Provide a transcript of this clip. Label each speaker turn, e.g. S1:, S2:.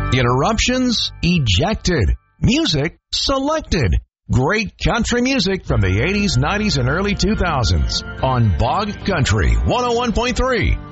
S1: Interruptions ejected. Music selected. Great country music from the 80s, 90s, and early 2000s on Bog Country 101.3